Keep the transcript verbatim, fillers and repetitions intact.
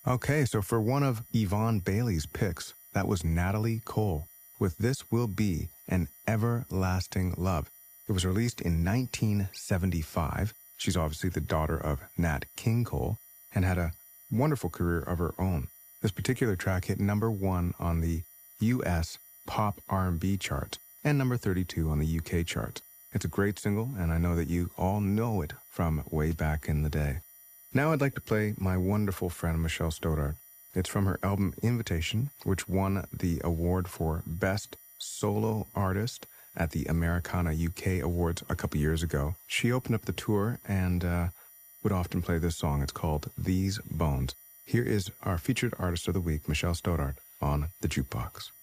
Okay, so for one of Yvonne Bailey's picks, that was Natalie Cole with This Will Be an Everlasting Love. It was released in nineteen seventy-five. She's obviously the daughter of Nat King Cole and had a wonderful career of her own. This particular track hit number one on the U S pop R and B charts and number thirty-two on the U K charts. It's a great single, and I know that you all know it from way back in the day. Now I'd like to play my wonderful friend Michelle Stoddart. It's from her album Invitation, which won the award for Best Solo Artist at the Americana U K Awards a couple years ago. She opened up the tour and uh, would often play this song. It's called These Bones. Here is our featured artist of the week, Michelle Stoddart, on The Jukebox.